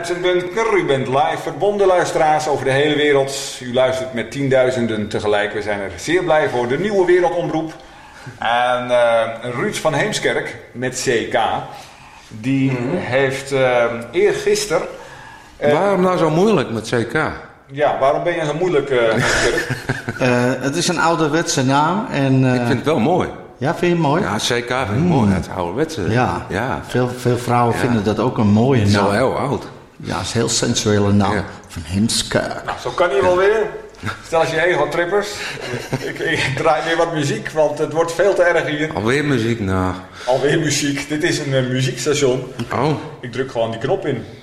Mensen Bunker, u bent live verbonden luisteraars over de hele wereld. U luistert met tienduizenden tegelijk. We zijn er zeer blij voor. De nieuwe wereldomroep. En Ruud van Heemskerk met CK, die heeft eergisteren... Waarom nou zo moeilijk met CK? Ja, waarom ben je zo moeilijk, Heemskerk? Het is een ouderwetse naam. En, ik vind het wel mooi. Ja, vind je het mooi? Ja, CK vind ik mooi. Het ouderwetse. Ja. Veel vrouwen vinden dat ook een mooie naam. Het is al heel oud. Ja, het is een heel sensuele naam. Ja. Van Heemskerk. Nou, zo kan hij wel weer. Stel als je ego-trippers. Ik draai weer wat muziek, want het wordt veel te erg hier. Alweer muziek, nou. Alweer muziek. Dit is een muziekstation. Oh. Ik druk gewoon die knop in.